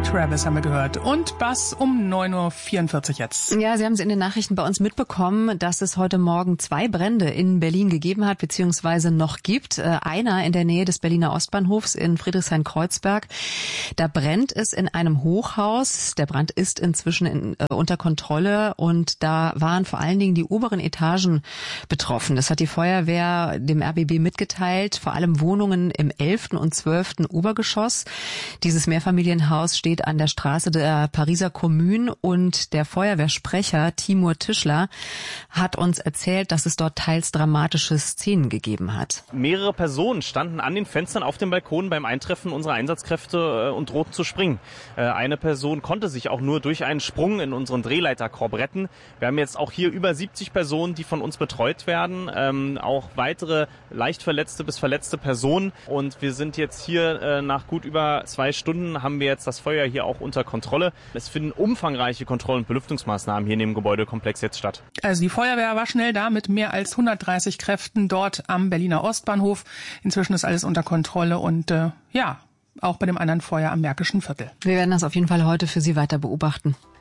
Travis haben wir gehört. Und Bass um 9.44 Uhr jetzt. Ja, Sie haben es in den Nachrichten bei uns mitbekommen, dass es heute Morgen 2 Brände in Berlin gegeben hat, beziehungsweise noch gibt. Einer in der Nähe des Berliner Ostbahnhofs in Friedrichshain-Kreuzberg. Da brennt es in einem Hochhaus. Der Brand ist inzwischen unter Kontrolle und da waren vor allen Dingen die oberen Etagen betroffen. Das hat die Feuerwehr dem RBB mitgeteilt. Vor allem Wohnungen im 11. und 12. Obergeschoss. Dieses Mehrfamilienhaus steht an der Straße der Pariser Kommune und der Feuerwehrsprecher Timur Tischler hat uns erzählt, dass es dort teils dramatische Szenen gegeben hat. Mehrere Personen standen an den Fenstern auf dem Balkon beim Eintreffen unserer Einsatzkräfte und drohten zu springen. Eine Person konnte sich auch nur durch einen Sprung in unseren Drehleiterkorb retten. Wir haben jetzt auch hier über 70 Personen, die von uns betreut werden, auch weitere leicht verletzte bis verletzte Personen. Und wir sind jetzt hier nach gut über 2 Stunden haben wir jetzt das Feuer hier auch unter Kontrolle. Es finden umfangreiche Kontroll- und Belüftungsmaßnahmen hier in dem Gebäudekomplex jetzt statt. Also die Feuerwehr war schnell da mit mehr als 130 Kräften dort am Berliner Ostbahnhof. Inzwischen ist alles unter Kontrolle und auch bei dem anderen Feuer am Märkischen Viertel. Wir werden das auf jeden Fall heute für Sie weiter beobachten.